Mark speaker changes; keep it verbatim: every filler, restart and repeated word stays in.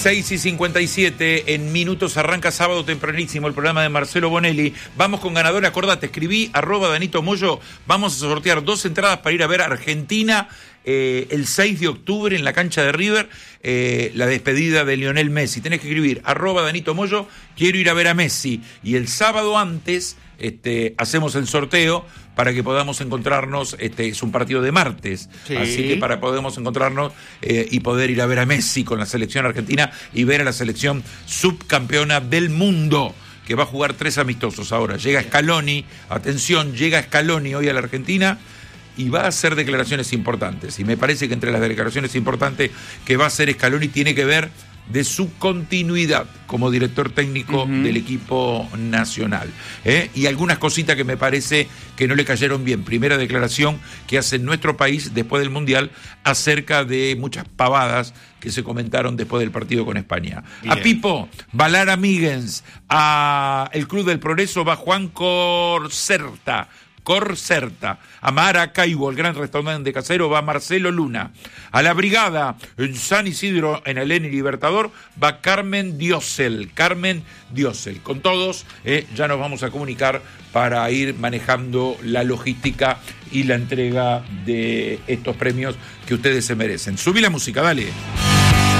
Speaker 1: seis y cincuenta y siete, en minutos arranca sábado tempranísimo el programa de Marcelo Bonelli. Vamos con ganador, acordate, escribí arroba Danito Moyo, vamos a sortear dos entradas para ir a ver a Argentina eh, el seis de octubre en la cancha de River, eh, la despedida de Lionel Messi. Tenés que escribir arroba Danito Moyo, quiero ir a ver a Messi. Y el sábado antes este, hacemos el sorteo para que podamos encontrarnos, este es un partido de martes, sí. Así que para podemos encontrarnos eh, y poder ir a ver a Messi con la selección argentina y ver a la selección subcampeona del mundo, que va a jugar tres amistosos ahora. Llega Scaloni, atención, llega Scaloni hoy a la Argentina y va a hacer declaraciones importantes. Y me parece que entre las declaraciones importantes que va a hacer Scaloni tiene que ver de su continuidad como director técnico uh-huh. del equipo nacional. ¿eh? Y algunas cositas que me parece que no le cayeron bien. Primera declaración que hace en nuestro país después del Mundial acerca de muchas pavadas que se comentaron después del partido con España. Bien. A Pipo, Valara Míguez, a el Club del Progreso va Juan Corcerta, Corcerta, a Maracaibo, el gran restaurante de Casero, va Marcelo Luna. A la Brigada, en San Isidro, en el Eni Libertador, va Carmen Diosel, Carmen Diosel. Con todos, eh, ya nos vamos a comunicar para ir manejando la logística y la entrega de estos premios que ustedes se merecen. Subí la música, dale.